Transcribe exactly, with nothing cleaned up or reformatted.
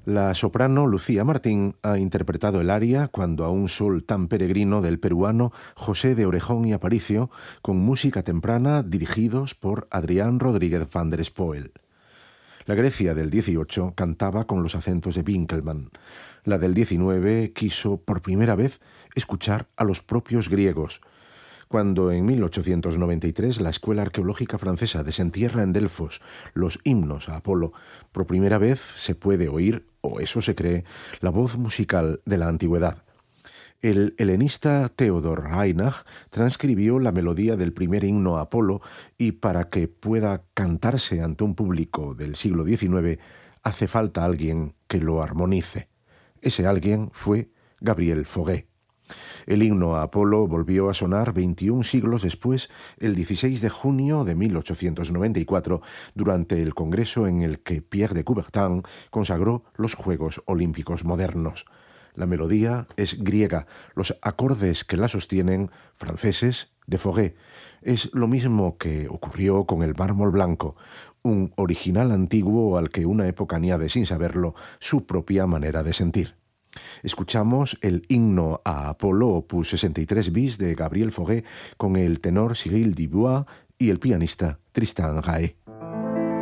La soprano Lucía Martín ha interpretado el aria Cuando a un sol tan peregrino del peruano José de Orejón y Aparicio, con música temprana dirigidos por Adrián Rodríguez van der Spoel. La Grecia del dieciocho cantaba con los acentos de Winkelmann. La del diecinueve quiso por primera vez escuchar a los propios griegos. Cuando en mil ochocientos noventa y tres la Escuela Arqueológica Francesa desentierra en Delfos los himnos a Apolo, por primera vez se puede oír, o eso se cree, la voz musical de la antigüedad. El helenista Theodor Reinach transcribió la melodía del primer himno a Apolo y para que pueda cantarse ante un público del siglo diecinueve hace falta alguien que lo armonice. Ese alguien fue Gabriel Fauré. El himno a Apolo volvió a sonar veintiún siglos después, el dieciséis de junio de mil ochocientos noventa y cuatro, durante el congreso en el que Pierre de Coubertin consagró los Juegos Olímpicos modernos. La melodía es griega, los acordes que la sostienen, franceses, de Fauré. Es lo mismo que ocurrió con el mármol blanco, un original antiguo al que una época añade sin saberlo su propia manera de sentir. Escuchamos el himno a Apolo, opus sesenta y tres bis de Gabriel Fauré, con el tenor Cyril Dubois y el pianista Tristan Rae.